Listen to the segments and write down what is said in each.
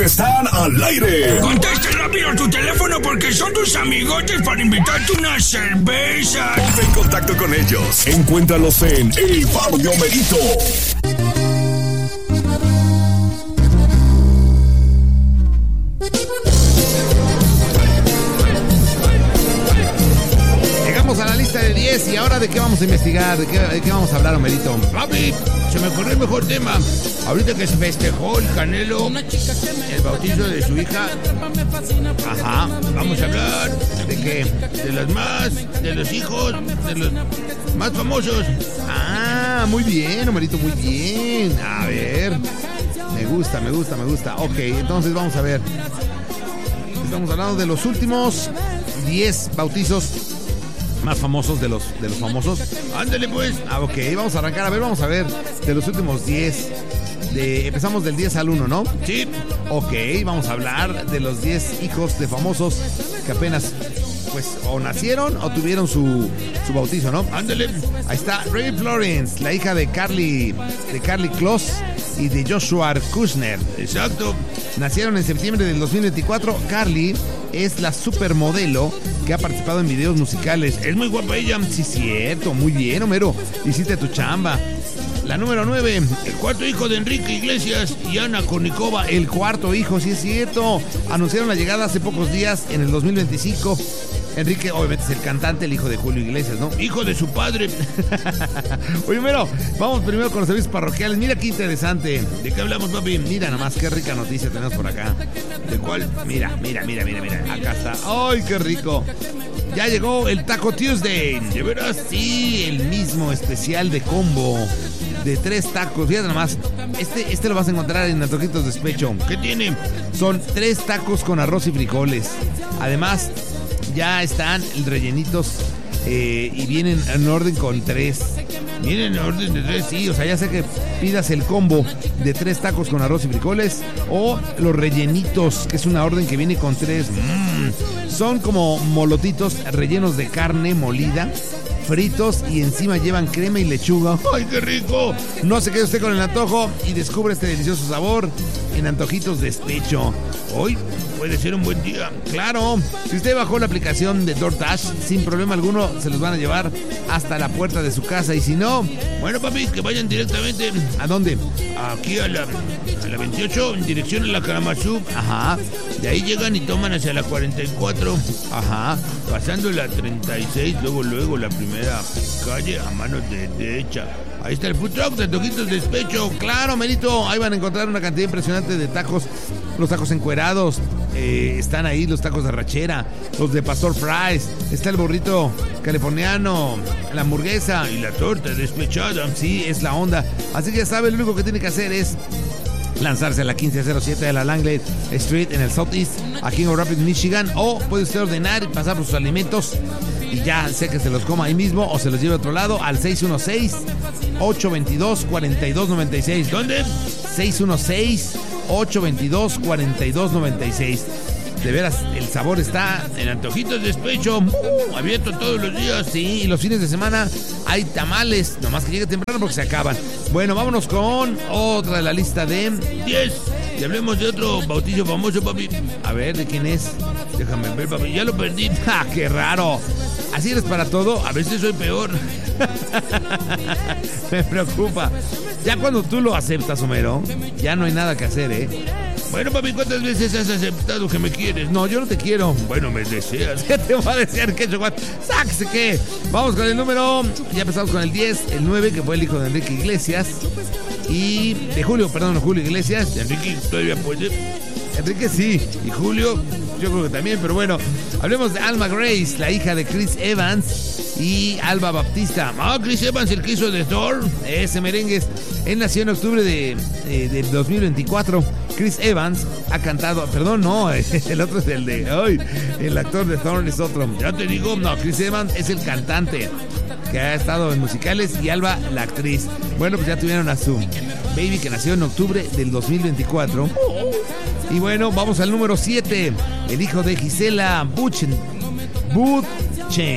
Están al aire. Contesta rápido tu teléfono porque son tus amigotes para invitarte una cerveza. Ponte en contacto con ellos. Encuéntralos en El Barrio Merito. Llegamos a la lista de 10 y ahora ¿de qué vamos a investigar? ¿De qué vamos a hablar, Homerito? Papi, se me ocurrió el mejor tema. Ahorita que se festejó el Canelo, el bautizo de su hija. Ajá. Vamos a hablar ¿De qué? de los hijos, de los más famosos. Ah, muy bien, Homerito, muy bien. A ver. Me gusta. Ok, entonces vamos a ver. Estamos hablando de los últimos 10 bautizos más famosos de los famosos. Ándale pues. Ok, vamos a arrancar. A ver, vamos a ver de los últimos 10. Empezamos del 10 al 1, ¿no? Sí. Ok, vamos a hablar de los 10 hijos de famosos que apenas, pues, o nacieron o tuvieron su bautizo, ¿no? Ándale. Ahí está Raven Florence, la hija de Carly Kloss y de Joshua Kushner. Exacto. Nacieron en septiembre del 2024. Carly es la supermodelo que ha participado en videos musicales. Es muy guapa ella. Sí, cierto. Muy bien, Homero. Hiciste tu chamba. La número 9. El cuarto hijo de Enrique Iglesias y Ana Kournikova. El cuarto hijo, sí es cierto. Anunciaron la llegada hace pocos días en el 2025. Enrique, obviamente, es el cantante, el hijo de Julio Iglesias, ¿no? Hijo de su padre. Oye, Homero, vamos primero con los servicios parroquiales. Mira qué interesante. ¿De qué hablamos, papi? Mira nomás qué rica noticia tenemos por acá. ¿De cuál? Mira. Acá está. ¡Ay, qué rico! Ya llegó el Taco Tuesday. ¿De veras? Sí, el mismo especial de combo de 3 tacos. Fíjate nomás, este lo vas a encontrar en Antojitos Despecho. ¿Qué tiene? Son 3 tacos con arroz y frijoles. Además, ya están rellenitos y vienen en orden con 3. ¿Vienen en orden de 3? Sí, o sea, ya sé que pidas el combo de 3 tacos con arroz y frijoles o los rellenitos, que es una orden que viene con 3. Son como molotitos rellenos de carne molida, fritos y encima llevan crema y lechuga. ¡Ay, qué rico! No se quede usted con el antojo y descubre este delicioso sabor en Antojitos Despecho. Hoy puede ser un buen día. Claro, si usted bajó la aplicación de DoorDash, sin problema alguno se los van a llevar hasta la puerta de su casa. Y si no, bueno, papi, que vayan directamente. ¿a dónde? Aquí a la 28, en dirección a la Karamazú. Ajá. De ahí llegan y toman hacia la 44. Ajá. Pasando la 36, luego la primera calle a mano derecha. Ahí está el food truck de Antojitos Despecho. Claro, Merito, ahí van a encontrar una cantidad impresionante de tacos. Los tacos encuerados, están ahí los tacos de arrachera, los de Pastor Fries, está el burrito californiano, la hamburguesa y la torta despechada. Sí, es la onda. Así que ya sabe, lo único que tiene que hacer es lanzarse a la 1507 de la Langley Street en el Southeast, aquí en Grand Rapids, Michigan, o puede usted ordenar y pasar por sus alimentos y ya sé que se los coma ahí mismo o se los lleve a otro lado al 616-822-4296. ¿Dónde? 616-822-4296. De veras, el sabor está en Antojitos Despecho, abierto todos los días. Sí, y los fines de semana hay tamales, nomás que llegue temprano porque se acaban. Bueno, vámonos con otra de la lista de 10. Y hablemos de otro bautizo famoso, papi. A ver, ¿de quién es? Déjame ver, papi, ya lo perdí. ¡Ja, qué raro! ¿Así eres para todo? A veces soy peor. Me preocupa. Ya cuando tú lo aceptas, Homero, ya no hay nada que hacer, ¿eh? Bueno, papi, ¿cuántas veces has aceptado que me quieres? No, yo no te quiero. Bueno, me deseas. ¿Qué te va a desear? ¿Qué chocolate? ¡Sáquese qué! Vamos con el número. Ya empezamos con el 10, el 9, que fue el hijo de Enrique Iglesias. Y de Julio Iglesias. Enrique todavía puede. Enrique sí. Y Julio, yo creo que también, pero bueno. Hablemos de Alma Grace, la hija de Chris Evans y Alba Baptista. Chris Evans, el que hizo de Thor. Ese merengues. Él nació en octubre de 2024. Chris Evans ha cantado, perdón, no, el otro es el de hoy, el actor de Thor es otro. Ya te digo, no, Chris Evans es el cantante que ha estado en musicales y Alba la actriz. Bueno, pues ya tuvieron a su baby que nació en octubre del 2024. Y bueno, vamos al número 7, el hijo de Gisela Bündchen,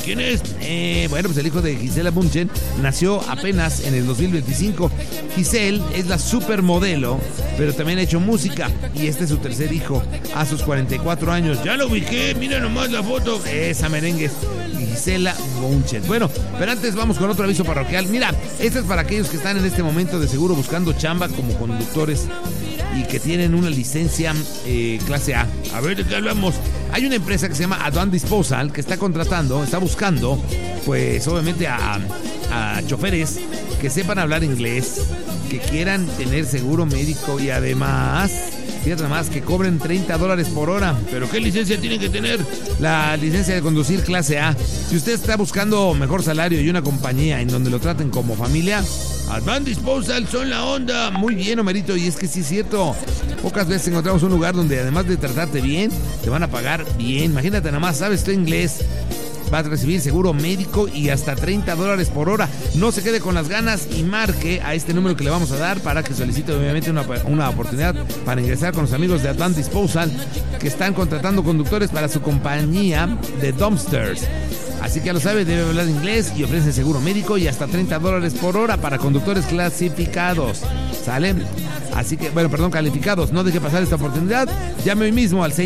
¿Quién es? Bueno, pues el hijo de Gisela Bündchen nació apenas en el 2025. Giselle es la supermodelo, pero también ha hecho música y este es su tercer hijo a sus 44 años. Ya lo ubiqué, mira nomás la foto. Esa merengue. Gisela Bündchen. Bueno, pero antes vamos con otro aviso parroquial. Mira, este es para aquellos que están en este momento de seguro buscando chamba como conductores y que tienen una licencia clase A. A ver, ¿de qué hablamos? Hay una empresa que se llama Advanced Disposal que está buscando, pues obviamente a choferes que sepan hablar inglés, que quieran tener seguro médico y además, fíjate nada más, que cobren $30 por hora. ¿Pero qué licencia tienen que tener? La licencia de conducir clase A. Si usted está buscando mejor salario y una compañía en donde lo traten como familia, Advanced Disposal son la onda. Muy bien, Homerito, y es que sí es cierto. Pocas veces encontramos un lugar donde además de tratarte bien, te van a pagar bien. Imagínate nada más, sabes tú inglés, vas a recibir seguro médico y hasta $30 por hora. No se quede con las ganas y marque a este número que le vamos a dar para que solicite obviamente una oportunidad para ingresar con los amigos de Advanced Disposal que están contratando conductores para su compañía de dumpsters. Así que ya lo sabe, debe hablar inglés y ofrece seguro médico y hasta $30 por hora para conductores clasificados. ¿Sale? Así que, calificados. No deje pasar esta oportunidad. Llame hoy mismo al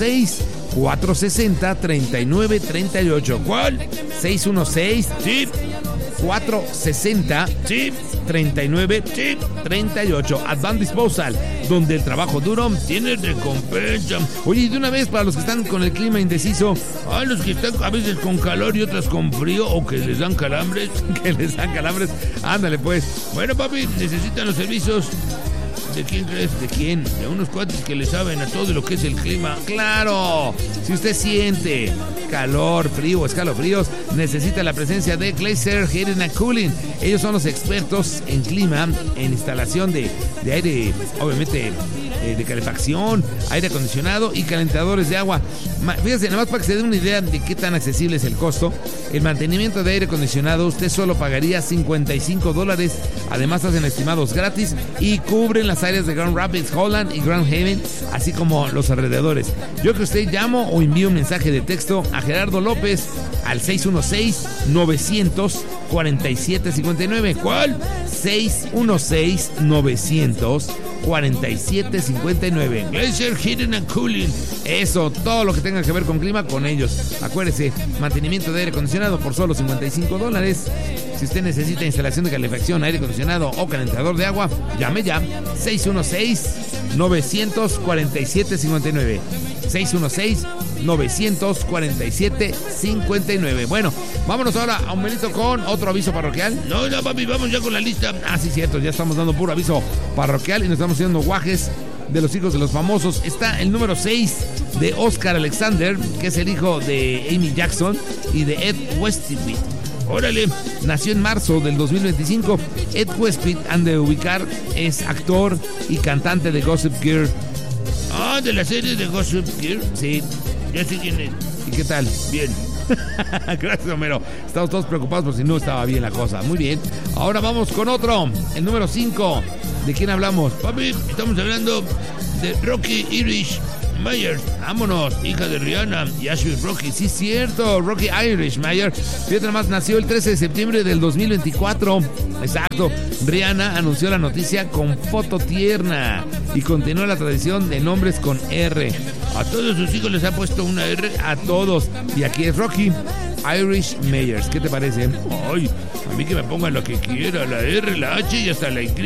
616-460-3938. ¿Cuál? 616 Sí. 460 Sí. 3938. Advanced Disposal, donde el trabajo duro tiene recompensa. Oye, y de una vez para los que están con el clima indeciso, Los que están a veces con calor y otras con frío o que les dan calambres. Ándale pues. Bueno, papi, necesitan los servicios. ¿De quién crees? ¿De quién? De unos cuates que le saben a todo lo que es el clima. ¡Claro! Si usted siente calor, frío o escalofríos, necesita la presencia de Glacier Heating and Cooling. Ellos son los expertos en clima, en instalación de aire, obviamente de calefacción, aire acondicionado y calentadores de agua. Fíjense, nada más para que se dé una idea de qué tan accesible es el costo. El mantenimiento de aire acondicionado, usted solo pagaría $55. Además hacen estimados gratis y cubren las áreas de Grand Rapids, Holland y Grand Haven, así como los alrededores. Yo que usted llamo o envío un mensaje de texto a Gerardo López al 616-900-4759. ¿Cuál? 616-900-4759. Glacier Heating and Cooling. Eso, todo lo que tenga que ver con clima, con ellos. Acuérdese, mantenimiento de aire acondicionado por solo $55. Si usted necesita instalación de calefacción, aire acondicionado o calentador de agua, llame ya. 616-900-4759. 616-947-59. Bueno, vámonos ahora a un minutito con otro aviso parroquial. No, papi, vamos ya con la lista. Sí, cierto, ya estamos dando puro aviso parroquial y nos estamos haciendo guajes de los hijos de los famosos. Está el número 6 de Oscar Alexander, que es el hijo de Amy Jackson y de Ed Westwick. Órale. Nació en marzo del 2025. Ed Westwick, han de ubicar, es actor y cantante de Gossip Girl. De la serie de Gossip Girl. Sí. Ya sé quién es. ¿Y qué tal? Bien. Gracias, Homero. Estamos todos preocupados por si no estaba bien la cosa. Muy bien. Ahora vamos con otro. El número 5. ¿De quién hablamos? Papi, estamos hablando de Rocky Irish Myers. Vámonos. Hija de Rihanna y Ashley Rocky. Sí, cierto. Rocky Irish Myers. Fíjate nada más, nació el 13 de septiembre del 2024. Exacto. Rihanna anunció la noticia con foto tierna y continuó la tradición de nombres con R. A todos sus hijos les ha puesto una R. A todos. Y aquí es Rocky Irish Myers. ¿Qué te parece? Ay, a mí que me pongan lo que quiera. La R, la H y hasta la Y.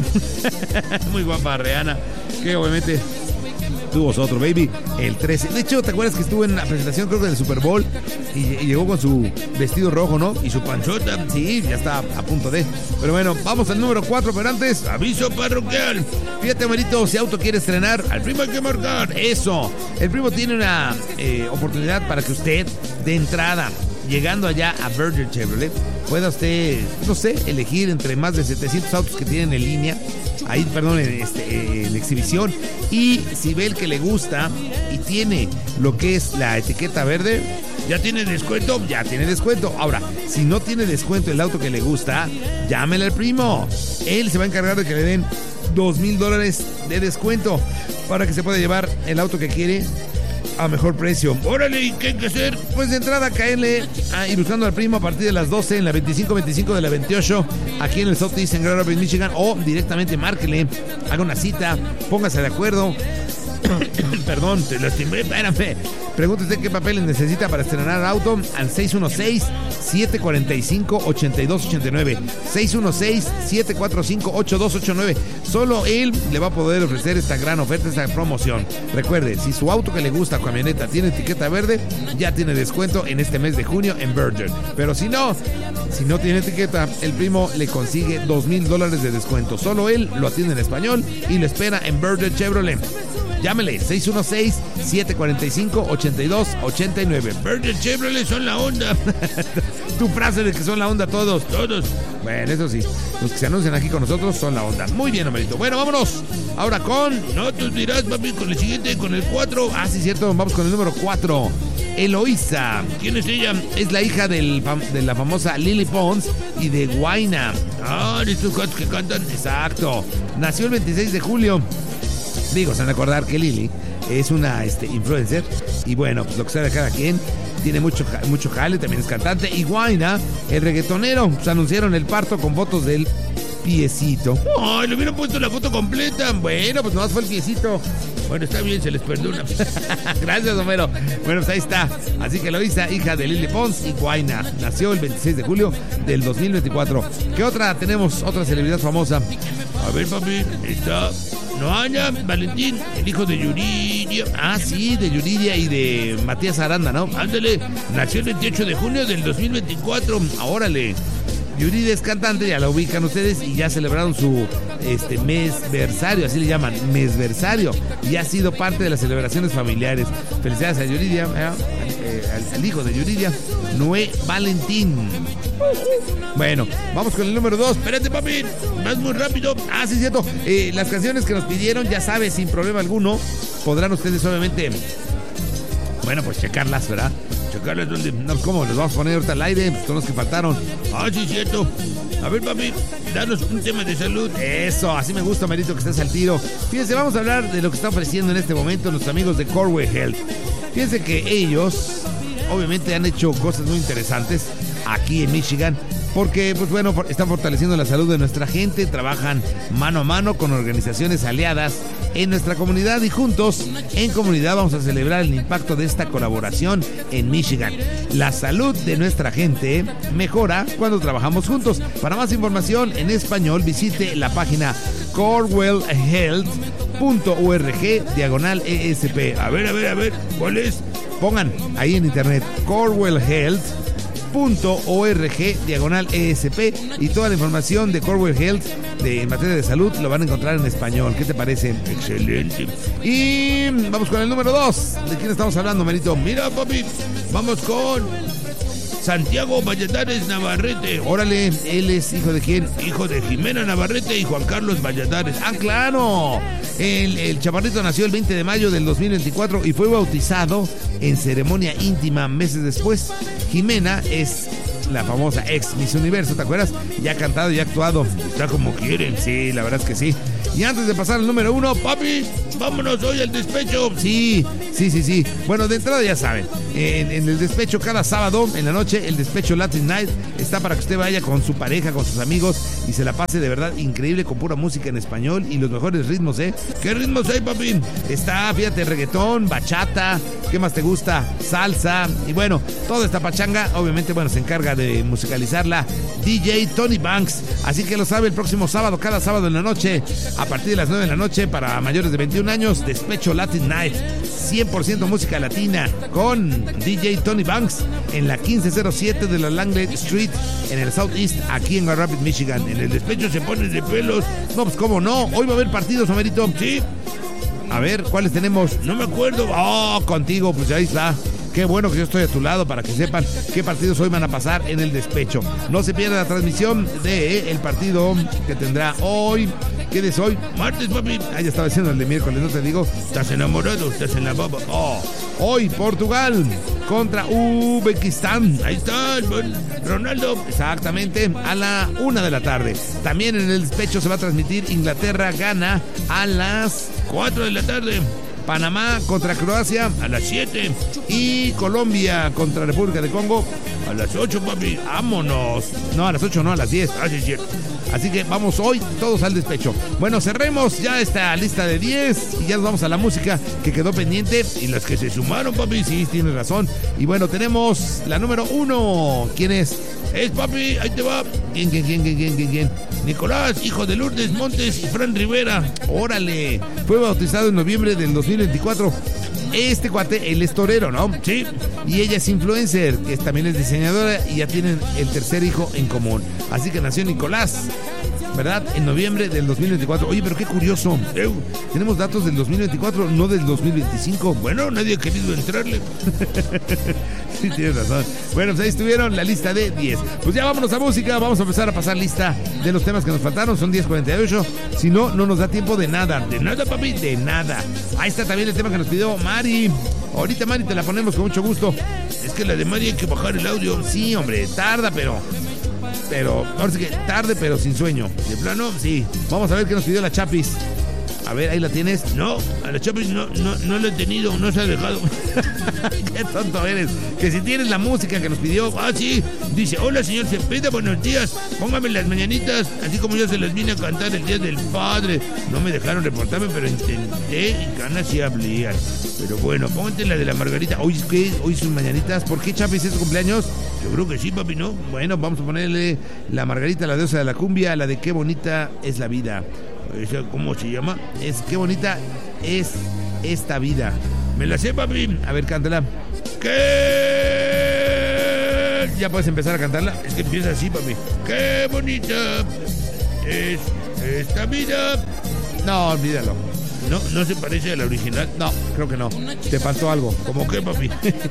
Muy guapa Rihanna. Que obviamente tuvo otro baby el 13. De hecho, ¿te acuerdas que estuvo en la presentación, creo que del Super Bowl? Y llegó con su vestido rojo, ¿no? Y su panchota. Sí, ya está a punto de. Pero bueno, vamos al número 4, pero antes, aviso parroquial. Fíjate, Marito, si auto quiere estrenar, al primo hay que marcar. Eso. El primo tiene una oportunidad para que usted, de entrada, llegando allá a Berger Chevrolet, pueda usted, no sé, elegir entre más de 700 autos que tienen en línea. Ahí, perdón, en exhibición. Y si ve el que le gusta y tiene lo que es la etiqueta verde, ¿ya tiene descuento? Ya tiene descuento. Ahora, si no tiene descuento el auto que le gusta, llámele al primo. Él se va a encargar de que le den $2,000 de descuento para que se pueda llevar el auto que quiere a mejor precio. Órale, ¿y qué hay que hacer? Pues de entrada caerle a Ilustrando al Primo a partir de las 12 en la 2525 de la 28 aquí en el Southeast en Grand Rapids, Michigan, o directamente márquele, haga una cita, póngase de acuerdo. Perdón, te lastimé, espérame. Pregúntese qué papeles necesita para estrenar auto al 616-745-8289. 616-745-8289. Solo él le va a poder ofrecer esta gran oferta, esta promoción. Recuerde, si su auto que le gusta, camioneta, tiene etiqueta verde, ya tiene descuento en este mes de junio en Berger. Pero si no tiene etiqueta, el primo le consigue $2,000 de descuento. Solo él lo atiende en español y lo espera en Berger Chevrolet. Llámele, 616-745-8289. Berger Chevrolet son la onda. Tu frase de que son la onda todos. Bueno, eso sí, los que se anuncian aquí con nosotros son la onda. Muy bien, Homerito. Bueno, vámonos. Ahora con... No, tú dirás, papi, con el siguiente, con el 4. Ah, sí, cierto. Vamos con el número 4. Eloísa. ¿Quién es ella? Es la hija de la famosa Lily Pons y de Guayna. Ah, estos cuates que cantan. Exacto. Nació el 26 de julio. Digo, se van a acordar que Lily es una influencer. Y bueno, pues lo que sabe cada quien. Tiene mucho jale, también es cantante. Y Guayna, el reggaetonero, pues anunciaron el parto con fotos del piecito. Ay, le hubieran puesto la foto completa. Bueno, pues nomás fue el piecito. Bueno, está bien, se les perdona. Gracias, Homero. Bueno, pues ahí está. Así que Eloísa, hija de Lily Pons y Guayna, nació el 26 de julio del 2024. ¿Qué otra tenemos? Otra celebridad famosa. A ver, papi, está Noaña Valentín, el hijo de Yuridia. Ah, sí, de Yuridia y de Matías Aranda, ¿no? Ándale, nació el 28 de junio del 2024. Órale. Yuridia es cantante, ya la ubican ustedes, y ya celebraron su mesversario, así le llaman, mesversario, y ha sido parte de las celebraciones familiares. Felicidades a Yuridia, al hijo de Yuridia, Noé Valentín. Bueno, vamos con el número 2. Espérate, papi, vas muy rápido. Ah, sí, cierto. Las canciones que nos pidieron, ya sabes, sin problema alguno, podrán ustedes obviamente, bueno, pues checarlas, ¿verdad? Checarlas donde... No, ¿cómo? Los vamos a poner ahorita al aire, pues son los que faltaron. Ah, sí, cierto. A ver, papi, danos un tema de salud. Eso, así me gusta, Merito, que estés al tiro. Fíjense, vamos a hablar de lo que está ofreciendo en este momento nuestros amigos de Coreway Health. Fíjense que ellos, obviamente, han hecho cosas muy interesantes aquí en Michigan, porque, pues bueno, están fortaleciendo la salud de nuestra gente, trabajan mano a mano con organizaciones aliadas en nuestra comunidad y juntos, en comunidad, vamos a celebrar el impacto de esta colaboración en Michigan. La salud de nuestra gente mejora cuando trabajamos juntos. Para más información en español, visite la página corewellhealth.org/ESP. A ver, ¿cuál es? Pongan ahí en internet corewellhealth.org/ESP y toda la información de Corewell Health en materia de salud lo van a encontrar en español. ¿Qué te parece? Excelente. Y vamos con el número 2. ¿De quién estamos hablando, Merito? Mira, papi, vamos con Santiago Valladares Navarrete. Órale, ¿él es hijo de quién? Hijo de Jimena Navarrete y Juan Carlos Valladares. ¡Ah, claro! El chaparrito nació el 20 de mayo del 2024 y fue bautizado en ceremonia íntima meses después. Jimena es la famosa ex Miss Universo, ¿te acuerdas? Ya ha cantado y ha actuado. Está como quieren. Sí, la verdad es que sí. Y antes de pasar al número 1, papi, vámonos hoy al despecho. Sí. Bueno, de entrada ya saben, en el despecho cada sábado en la noche, el despecho Latin Night está para que usted vaya con su pareja, con sus amigos y se la pase de verdad increíble con pura música en español y los mejores ritmos, ¿eh? ¿Qué ritmos hay, papi? Está, fíjate, reggaetón, bachata, ¿qué más te gusta? Salsa y bueno, toda esta pachanga, obviamente, bueno, se encarga de musicalizarla DJ Tony Banks. Así que lo sabe, el próximo sábado, cada sábado en la noche, a partir de las 9 de la noche, para mayores de 21 años, despecho Latin Night. 100% música latina con DJ Tony Banks en la 1507 de la Langley Street en el Southeast, aquí en Grand Rapids, Michigan. En el despecho se pone de pelos. No, pues cómo no, hoy va a haber partidos, Homerito. Sí. A ver, ¿cuáles tenemos? No me acuerdo. Oh, contigo, pues ahí está. Qué bueno que yo estoy a tu lado para que sepan qué partidos hoy van a pasar en el despecho. No se pierda la transmisión de el partido que tendrá hoy. ¿Qué es hoy? Martes, papi. Ah, ya estaba diciendo el de miércoles, no te digo. ¿Estás enamorado? ¿Estás en la baba? Oh, hoy Portugal contra Uzbekistán. Ahí está el buen Ronaldo. Exactamente, a la 1 de la tarde. También en el despecho se va a transmitir Inglaterra-Ghana a las 4 de la tarde. Panamá contra Croacia A las 7. y Colombia contra República de Congo. A las 8, papi. Vámonos. No, a las 8 no, a las 10. Ah, sí, es cierto. Así que vamos hoy todos al despecho. Bueno, cerremos ya esta lista de 10 y ya nos vamos a la música que quedó pendiente. Y las que se sumaron, papi. Sí, tienes razón. Y bueno, tenemos la número 1. ¿Quién es? Es, papi, ahí te va. ¿Quién? Nicolás, hijo de Lourdes Montes y Fran Rivera. Órale. Fue bautizado en noviembre del 2024. Este cuate, él es torero, ¿no? Sí. Y ella es influencer, que también es diseñadora y ya tienen el tercer hijo en común. Así que nació Nicolás, ¿verdad? En noviembre del 2024. Oye, pero qué curioso. Tenemos datos del 2024, no del 2025. Bueno, nadie ha querido entrarle. Sí, tienes razón. Bueno, pues ahí estuvieron la lista de 10. Pues ya vámonos a música. Vamos a empezar a pasar lista de los temas que nos faltaron. Son 10:48. Si no, no nos da tiempo de nada. De nada, papi. De nada. Ahí está también el tema que nos pidió Mari. Ahorita, Mari, te la ponemos con mucho gusto. Es que la de Mari hay que bajar el audio. Sí, hombre, tarda, pero ahora sí que tarde, pero sin sueño. ¿De plano? Sí. Vamos a ver qué nos pidió la Chapis. A ver, ahí la tienes. No, a la Chapis no la he tenido, no se ha dejado. Qué tonto eres. Que si tienes la música que nos pidió. Ah, sí. Dice, hola, señor Cepeda, buenos días. Póngame las mañanitas, así como yo se las vine a cantar el Día del Padre. No me dejaron reportarme, pero intenté y ganas sí hablían. Pero bueno, póngate la de la Margarita. ¿Hoy qué? ¿Hoy sus mañanitas? ¿Por qué, Chapis, es tu cumpleaños? Yo creo que sí, papi, ¿no? Bueno, vamos a ponerle la Margarita, la diosa de la cumbia, la de qué bonita es la vida. ¿Cómo se llama? Es qué bonita es esta vida. Me la sé, papi. A ver, cántala. ¿Qué? ¿Ya puedes empezar a cantarla? Es que empieza así, papi. ¡Qué bonita es esta vida! No, olvídalo. ¿No se parece a la original? No, creo que no. Te faltó algo. ¿Cómo qué, papi?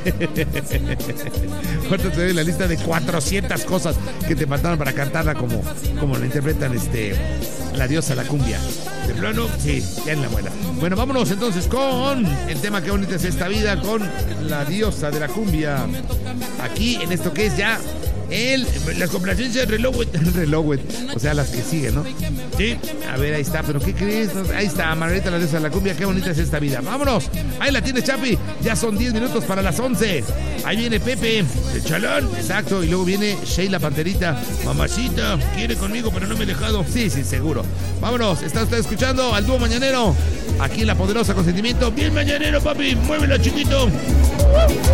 Ahorita te doy la lista de 400 cosas que te faltaron para cantarla como la interpretan la diosa de la cumbia. ¿De plano? Sí, ya en la buena. Bueno, vámonos entonces con el tema qué bonita es esta vida, con la diosa de la cumbia. Aquí en esto que es ya las complacencias Reloaded. O sea, las que siguen, ¿no? Sí. A ver, ahí está, pero ¿qué crees? Ahí está, Margarita, la diosa de la cumbia, qué bonita es esta vida. ¡Vámonos! Ahí la tienes, Chapi. Ya son 10 minutos para las 11. Ahí viene Pepe, el Chalán. Exacto, y luego viene Sheila Panterita. Mamacita, quiere conmigo, pero no me he dejado. Sí, seguro. Vámonos, está usted escuchando al dúo mañanero. Aquí en La Poderosa Consentimiento. Bien mañanero, papi. Muévela, chiquito.